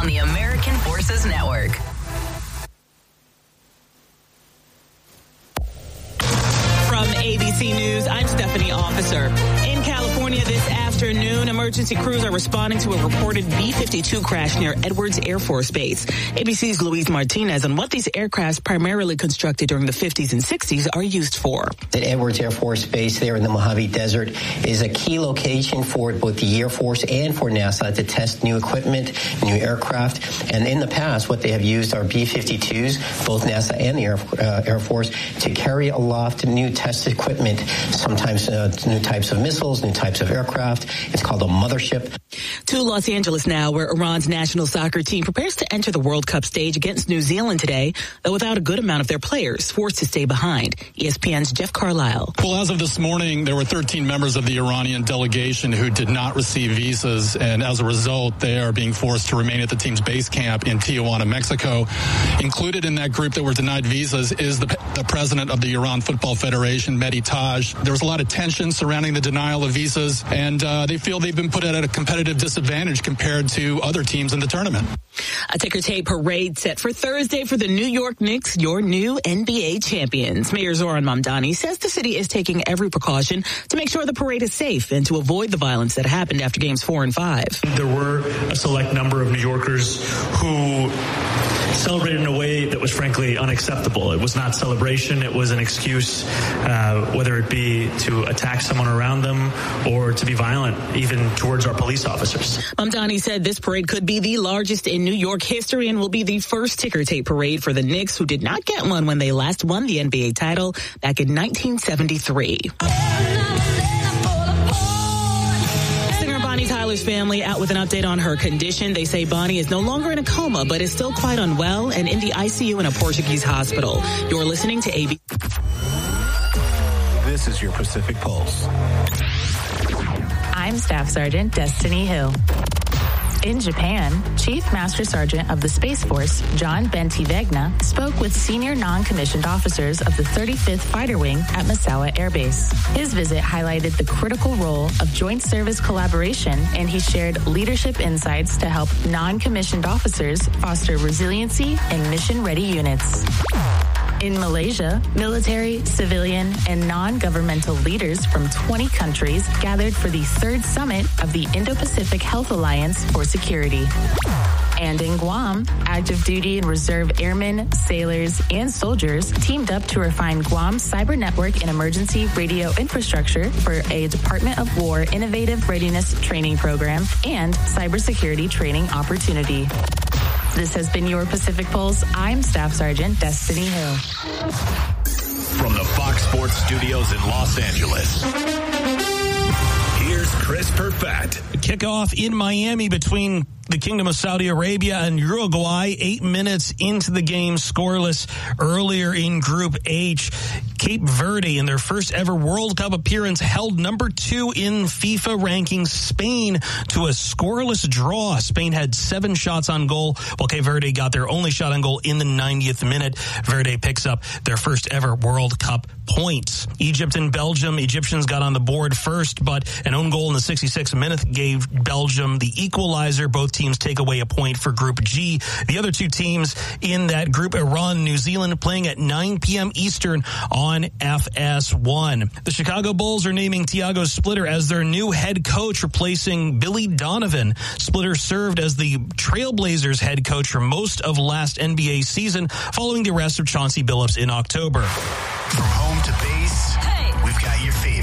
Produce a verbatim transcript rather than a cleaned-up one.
on the American Forces Network. From A B C News, I'm Stephanie Officer. In California this afternoon, emergency crews are responding to a reported B fifty-two crash near Edwards Air Force Base. A B C's Luis Martinez on what these aircrafts, primarily constructed during the fifties and sixties, are used for. The Edwards Air Force Base there in the Mojave Desert is a key location for both the Air Force and for NASA to test new equipment, new aircraft. And in the past, what they have used are B fifty-twos, both NASA and the Air, uh, Air Force, to carry aloft new test equipment, sometimes uh, new types of missiles, new types of aircraft. It's called a mothership. To Los Angeles now, where Iran's national soccer team prepares to enter the World Cup stage against New Zealand today, though without a good amount of their players, forced to stay behind. E S P N's Jeff Carlisle. Well, as of this morning, there were thirteen members of the Iranian delegation who did not receive visas, and as a result, they are being forced to remain at the team's base camp in Tijuana, Mexico. Included in that group that were denied visas is the, the president of the Iran Football Federation, Mehdi Taj. There was a lot of tension surrounding the denial of visas, and uh, they feel they've been put at a competitive disadvantage compared to other teams in the tournament. A ticker tape parade set for Thursday for the New York Knicks, your new N B A champions. Mayor Zoran Mamdani says the city is taking every precaution to make sure the parade is safe and to avoid the violence that happened after games four and five. There were a select number of New Yorkers who celebrated in a way that was frankly unacceptable. It was not celebration. It was an excuse, uh, whether it be to attack someone around them or to be violent, even towards our police officers. Mamdani said this parade could be the largest in New York history and will be the first ticker tape parade for the Knicks, who did not get one when they last won the N B A title back in nineteen seventy-three. Bonnie Tyler's family out with an update on her condition. They say Bonnie is no longer in a coma, but is still quite unwell and in the I C U in a Portuguese hospital. You're listening to A B C. This is your Pacific Pulse. I'm Staff Sergeant Destiny Hill. In Japan, Chief Master Sergeant of the Space Force, John Bentivegna, spoke with senior non-commissioned officers of the thirty-fifth Fighter Wing at Misawa Air Base. His visit highlighted the critical role of joint service collaboration, and he shared leadership insights to help non-commissioned officers foster resiliency in mission-ready units. In Malaysia, military, civilian, and non-governmental leaders from twenty countries gathered for the third summit of the Indo-Pacific Health Alliance for Security. And in Guam, active duty and reserve airmen, sailors, and soldiers teamed up to refine Guam's cyber network and emergency radio infrastructure for a Department of War innovative readiness training program and cybersecurity training opportunity. This has been your Pacific Pulse. I'm Staff Sergeant Destiny Hill. From the Fox Sports Studios in Los Angeles, here's Chris Perfett. Kickoff in Miami between the Kingdom of Saudi Arabia and Uruguay, eight minutes into the game, scoreless. Earlier in Group H, Cape Verde, in their first ever World Cup appearance, held number two in FIFA rankings Spain to a scoreless draw. Spain had seven shots on goal, while Cape Verde got their only shot on goal in the ninetieth minute. Verde picks up their first ever World Cup points. Egypt and Belgium, Egyptians got on the board first, but an own goal in the sixty-sixth minute gave Belgium the equalizer. Both teams take away a point for Group G. The other two teams in that group, Iran, New Zealand, playing at nine p.m. Eastern on F S one. The Chicago Bulls are naming Thiago Splitter as their new head coach, replacing Billy Donovan. Splitter served as the Trailblazers head coach for most of last N B A season, following the arrest of Chauncey Billups in October. From home to base, hey, we've got your feet.